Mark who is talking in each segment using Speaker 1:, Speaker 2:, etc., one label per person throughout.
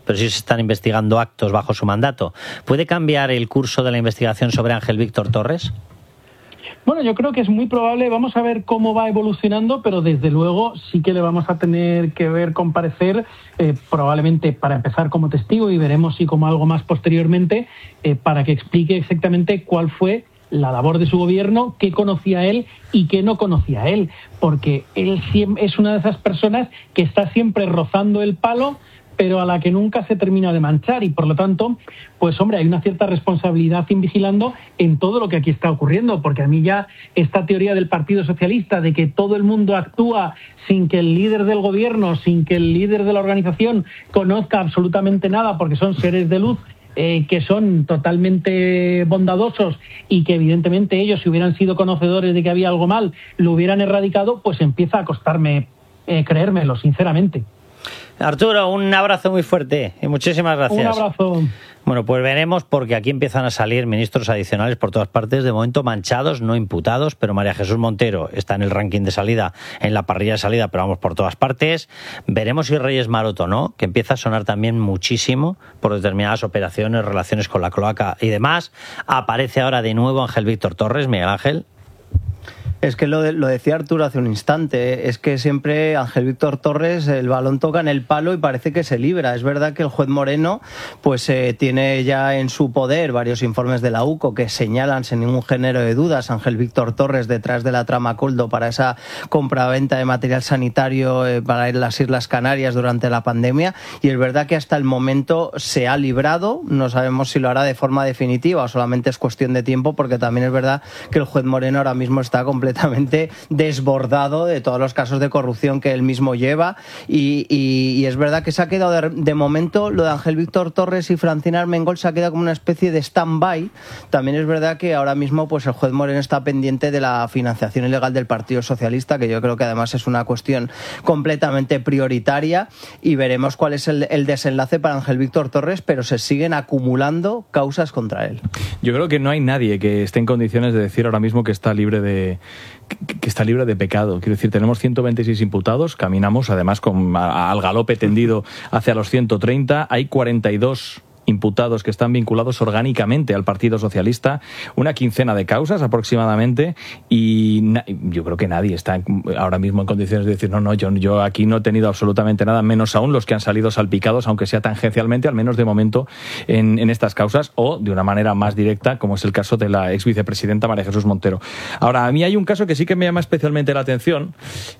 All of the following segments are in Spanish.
Speaker 1: pero sí se están investigando actos bajo su mandato. ¿Puede cambiar el curso de la investigación sobre Ángel Víctor Torres?
Speaker 2: Bueno, yo creo que es muy probable. Vamos a ver cómo va evolucionando, pero desde luego sí que le vamos a tener que ver comparecer, probablemente para empezar como testigo, y veremos si como algo más posteriormente, para que explique exactamente cuál fue la labor de su gobierno, qué conocía él y qué no conocía él, porque él es una de esas personas que está siempre rozando el palo, pero a la que nunca se termina de manchar, y por lo tanto, pues hombre, hay una cierta responsabilidad vigilando en todo lo que aquí está ocurriendo, porque a mí ya esta teoría del Partido Socialista de que todo el mundo actúa sin que el líder del gobierno, sin que el líder de la organización conozca absolutamente nada, porque son seres de luz, que son totalmente bondadosos y que evidentemente ellos, si hubieran sido conocedores de que había algo mal, lo hubieran erradicado, pues empieza a costarme creérmelo, sinceramente.
Speaker 1: Arturo, un abrazo muy fuerte y muchísimas gracias.
Speaker 2: Un abrazo.
Speaker 1: Bueno, pues veremos, porque aquí empiezan a salir ministros adicionales por todas partes, de momento manchados, no imputados, pero María Jesús Montero está en el ranking de salida, en la parrilla de salida, pero vamos por todas partes. Veremos si Reyes Maroto, ¿no?, que empieza a sonar también muchísimo por determinadas operaciones, relaciones con la cloaca y demás. Aparece ahora de nuevo Ángel Víctor Torres. Miguel Ángel.
Speaker 3: Es que lo decía Arturo hace un instante, es que siempre Ángel Víctor Torres, el balón toca en el palo y parece que se libra. Es verdad que el juez Moreno pues tiene ya en su poder varios informes de la UCO que señalan sin ningún género de dudas a Ángel Víctor Torres detrás de la trama Coldo para esa compraventa de material sanitario para las Islas Canarias durante la pandemia, y es verdad que hasta el momento se ha librado. No sabemos si lo hará de forma definitiva o solamente es cuestión de tiempo, porque también es verdad que el juez Moreno ahora mismo está completamente desbordado de todos los casos de corrupción que él mismo lleva, y es verdad que se ha quedado de momento lo de Ángel Víctor Torres y Francina Armengol se ha quedado como una especie de stand-by. También es verdad que ahora mismo pues el juez Moreno está pendiente de la financiación ilegal del Partido Socialista, que yo creo que además es una cuestión completamente prioritaria, y veremos cuál es el desenlace para Ángel Víctor Torres, pero se siguen acumulando causas contra él.
Speaker 4: Yo creo que no hay nadie que esté en condiciones de decir ahora mismo que está libre de pecado. Quiero decir, tenemos 126 imputados, caminamos además al galope tendido hacia los 130, hay 42 imputados que están vinculados orgánicamente al Partido Socialista, una quincena de causas aproximadamente, y yo creo que nadie está ahora mismo en condiciones de decir yo aquí no he tenido absolutamente nada, menos aún los que han salido salpicados, aunque sea tangencialmente, al menos de momento, en estas causas, o de una manera más directa, como es el caso de la ex vicepresidenta María Jesús Montero. Ahora, a mí hay un caso que sí que me llama especialmente la atención,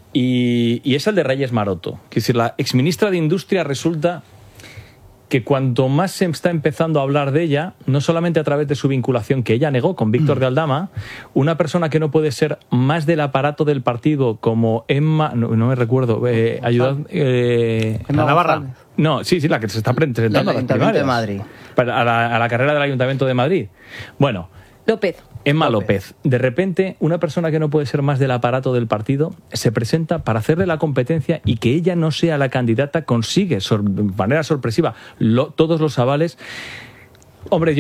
Speaker 4: y es el de Reyes Maroto. Es decir, la exministra de Industria resulta que cuanto más se está empezando a hablar de ella, no solamente a través de su vinculación que ella negó con Víctor de Aldama, una persona que no puede ser más del aparato del partido como Emma, no me recuerdo,
Speaker 3: Emma
Speaker 1: Navarra.
Speaker 4: No, sí, la que se está presentando a las primarias.
Speaker 3: De Madrid.
Speaker 4: A la carrera del Ayuntamiento de Madrid. Bueno, Emma López. De repente, una persona que no puede ser más del aparato del partido se presenta para hacerle la competencia, y que ella no sea la candidata consigue de manera sorpresiva todos los avales. Hombre,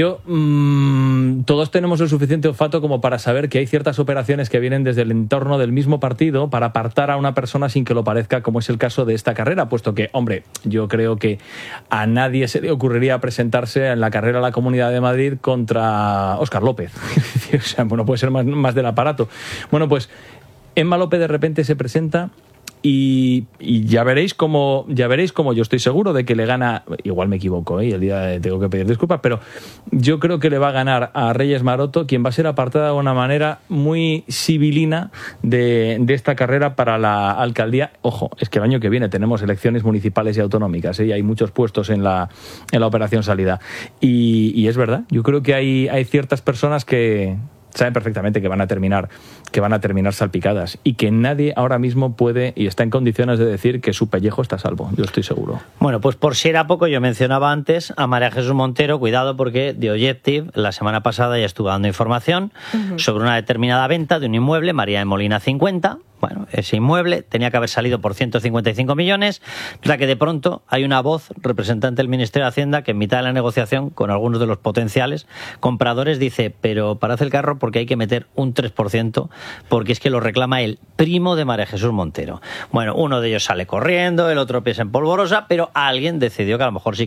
Speaker 4: todos tenemos el suficiente olfato como para saber que hay ciertas operaciones que vienen desde el entorno del mismo partido para apartar a una persona sin que lo parezca, como es el caso de esta carrera, puesto que, hombre, yo creo que a nadie se le ocurriría presentarse en la carrera a la Comunidad de Madrid contra Óscar López. O sea, bueno, puede ser más del aparato. Bueno, pues Emma López de repente se presenta, y ya veréis cómo yo estoy seguro de que le gana, igual me equivoco, el día tengo que pedir disculpas, pero yo creo que le va a ganar a Reyes Maroto, quien va a ser apartada de una manera muy sibilina de esta carrera para la alcaldía. Ojo, es que el año que viene tenemos elecciones municipales y autonómicas, y hay muchos puestos en la operación salida, y es verdad, yo creo que hay ciertas personas que saben perfectamente que van a terminar salpicadas, y que nadie ahora mismo puede y está en condiciones de decir que su pellejo está a salvo. Yo estoy seguro.
Speaker 1: Bueno, pues por si era poco, yo mencionaba antes a María Jesús Montero. Cuidado, porque The Objective la semana pasada ya estuvo dando información sobre una determinada venta de un inmueble, María de Molina 50. Bueno, ese inmueble tenía que haber salido por 155 millones, la que de pronto hay una voz representante del Ministerio de Hacienda que en mitad de la negociación con algunos de los potenciales compradores dice: pero parad el carro, porque hay que meter un 3%, porque es que lo reclama el primo de María Jesús Montero. Bueno, uno de ellos sale corriendo, el otro piensa en polvorosa, pero alguien decidió que a lo mejor sí